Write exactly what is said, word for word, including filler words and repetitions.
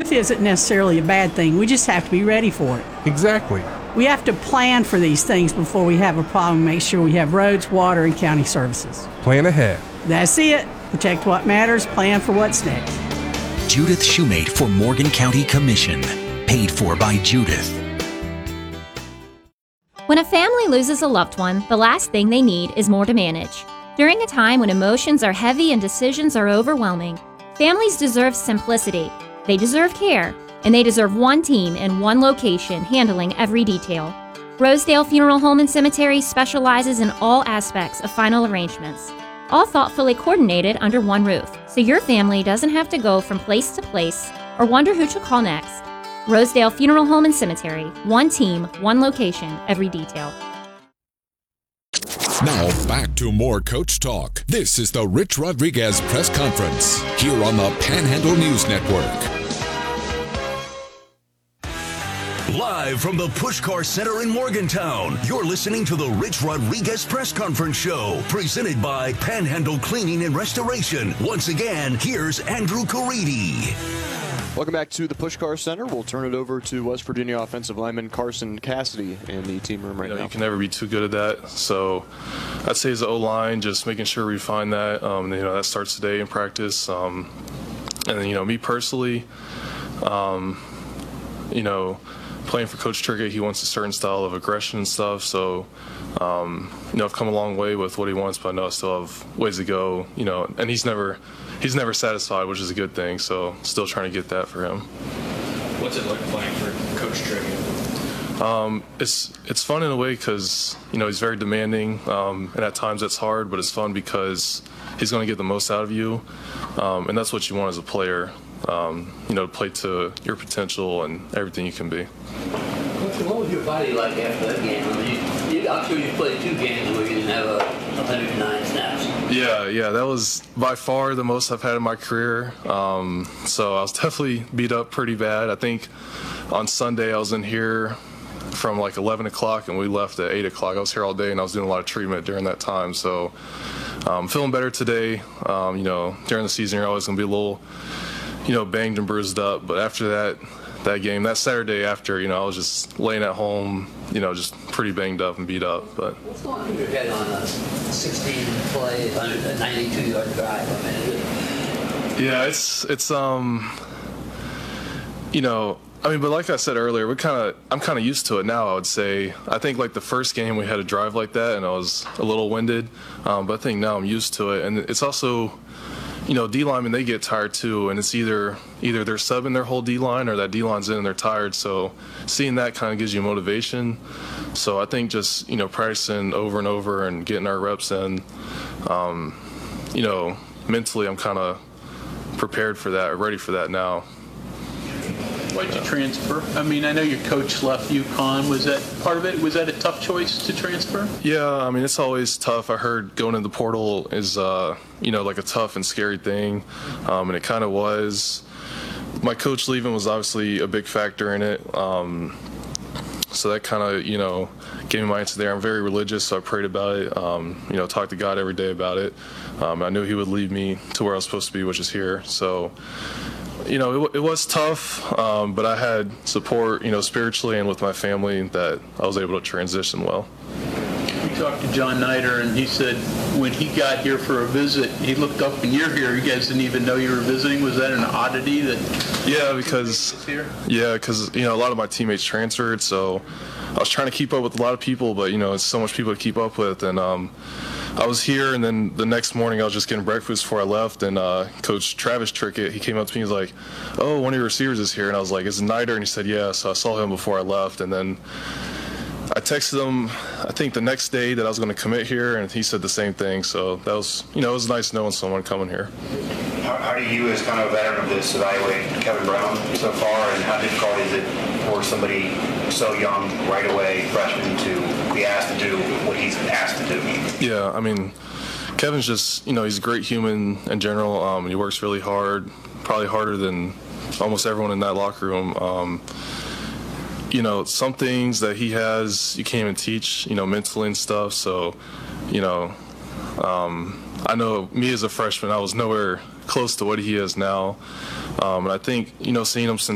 growth isn't necessarily a bad thing. We just have to be ready for it. Exactly. We have to plan for these things before we have a problem. Make sure we have roads, water, and county services. Plan ahead. That's it. Protect what matters, plan for what's next. Judith Shoemate for Morgan County Commission. Paid for by Judith. When a family loses a loved one, the last thing they need is more to manage. During a time when emotions are heavy and decisions are overwhelming, families deserve simplicity. They deserve care. And they deserve one team in one location handling every detail. Rosedale Funeral Home and Cemetery specializes in all aspects of final arrangements, all thoughtfully coordinated under one roof, so your family doesn't have to go from place to place or wonder who to call next. Rosedale Funeral Home and Cemetery, one team, one location, every detail. Now back to more Coach Talk. This is the Rich Rodriguez Press Conference here on the Panhandle News Network. Live from the Pushcar Center in Morgantown, you're listening to the Rich Rodriguez Press Conference Show, presented by Panhandle Cleaning and Restoration. Once again, here's Andrew Caridi. Welcome back to the Pushcar Center. We'll turn it over to West Virginia offensive lineman Carson Cassidy in the team room right you know, now. You can never be too good at that. So I'd say as the O-line, just making sure we find that. Um, you know, that starts today in practice. Um, and then, you know, me personally, um, you know, playing for Coach Turkett, he wants a certain style of aggression and stuff. So, um, you know, I've come a long way with what he wants, but I know I still have ways to go. You know, and he's never, he's never satisfied, which is a good thing. So, still trying to get that for him. What's it like playing for Coach Turkett? Um, it's it's fun in a way because you know he's very demanding, um, and at times that's hard. But it's fun because he's going to get the most out of you, um, and that's what you want as a player. Um, you know, play to your potential and everything you can be. What was your body like after that game? I mean, you, you, I'm sure you played two games where you didn't have a one hundred nine snaps. Yeah, yeah, that was by far the most I've had in my career. Um, so I was definitely beat up pretty bad. I think on Sunday I was in here from like eleven o'clock and we left at eight o'clock. I was here all day and I was doing a lot of treatment during that time. So I'm um, feeling better today. Um, you know, during the season you're always going to be a little, you know, banged and bruised up. But after that, that game, that Saturday after, you know, I was just laying at home, you know, just pretty banged up and beat up. But what's going through your head on a sixteen play, ninety-two yard drive? I mean, yeah, it's it's um, you know, I mean, but like I said earlier, we kind of I'm kind of used to it now. I would say I think like the first game we had a drive like that, and I was a little winded, um, but I think now I'm used to it, and it's also, you know, D linemen, they get tired too, and it's either either they're subbing their whole D line or that D line's in and they're tired. So seeing that kind of gives you motivation. So I think just, you know, practicing over and over and getting our reps in, um, you know, mentally I'm kind of prepared for that, or ready for that now. Why'd you transfer? I mean, I know your coach left UConn. Was that part of it? Was that a tough choice to transfer? Yeah, I mean, it's always tough. I heard going in the portal is, uh, you know, like a tough and scary thing, um, and it kind of was. My coach leaving was obviously a big factor in it, um, so that kind of, you know, gave me my answer there. I'm very religious, so I prayed about it, um, you know, talked to God every day about it. Um, I knew he would lead me to where I was supposed to be, which is here. So, you know, it, it was tough, um, but I had support, you know, spiritually and with my family that I was able to transition well. We talked to John Nider, and he said when he got here for a visit, he looked up and you're here. You guys didn't even know you were visiting. Was that an oddity that? Yeah, because yeah, because you know, a lot of my teammates transferred, so I was trying to keep up with a lot of people, but you know, it's so much people to keep up with, and um, I was here, and then the next morning I was just getting breakfast before I left, and uh, Coach Travis Trickett, he came up to me, he was like, "Oh, one of your receivers is here," and I was like, "Is it Nider?" And he said, "Yeah." So I saw him before I left, and then I texted him, I think the next day that I was going to commit here, and he said the same thing. So that was, you know, it was nice knowing someone coming here. How, how do you, as kind of a veteran of this, evaluate Kevin Brown so far, and how difficult is it for somebody so young, right away, freshman, to be asked to do what he's asked to do? Yeah, I mean, Kevin's just, you know, he's a great human in general. Um, he works really hard, probably harder than almost everyone in that locker room. Um, you know, some things that he has, you can't even teach, you know, mentally and stuff. So, you know, um, I know me as a freshman, I was nowhere close to what he is now. Um, and I think, you know, seeing him since